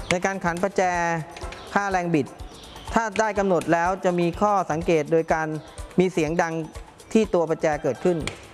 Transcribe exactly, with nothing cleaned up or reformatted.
ในการขันประแจค่าแรงบิดถ้าได้กำหนดแล้วจะมีข้อสังเกตโดยการมีเสียงดังที่ตัวประแจเกิดขึ้น